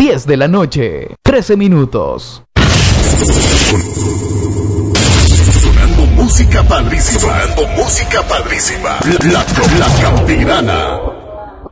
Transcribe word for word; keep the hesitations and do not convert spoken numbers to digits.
diez de la noche, trece minutos. Sonando música padrísima. Sonando música padrísima. La, la, la Campirana.